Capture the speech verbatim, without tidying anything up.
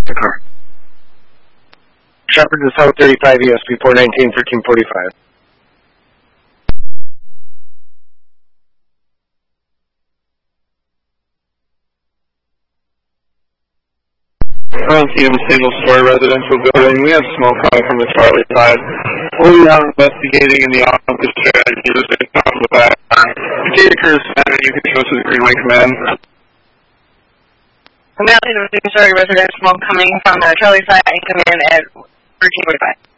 The car. Shepherd to South thirty-five E S P four nineteen thirteen forty-five. Around T M single story residential building. We have smoke coming from the Charlie side. We're now investigating in the office strategy on the back. Data Curtis Center, you can go to the Greenway Command. Command to the single story residential smoke coming from the Charlie side and command at thirteen forty-five.